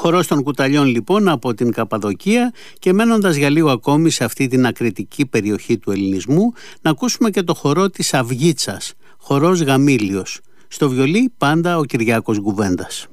Χορός των Κουταλιών λοιπόν από την Καπαδοκία, και μένοντας για λίγο ακόμη σε αυτή την ακριτική περιοχή του ελληνισμού, να ακούσουμε και το χορό της Αυγίτσας, χορός Γαμήλιος. Στο βιολί πάντα ο Κυριάκος Γκουβέντας.